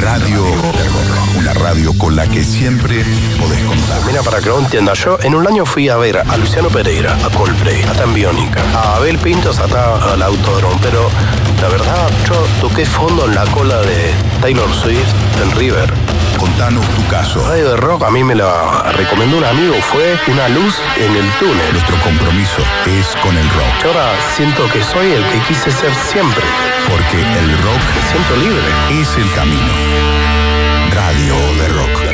Radio del Rock. Una radio con la que siempre podés contar. Mira, para que lo entienda, yo en un año fui a ver a Luciano Pereira, a Coldplay, a Tambiónica, a Abel Pintos, hasta al Autódromo, pero la verdad, yo toqué fondo en la cola de Taylor Swift en River. Contanos tu caso. Radio de Rock a mí me la recomendó un amigo, fue una luz en el túnel. Nuestro compromiso es con el rock. Yo ahora siento que soy el que quise ser siempre. Porque el rock Me siento libre. es el camino. Radio de Rock.